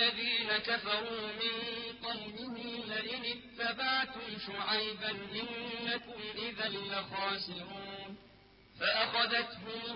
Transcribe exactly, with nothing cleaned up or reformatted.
الذين كفروا من قومه لئن اتبعتم شعيبا إنكم إذا لخاسرون فأخذتهم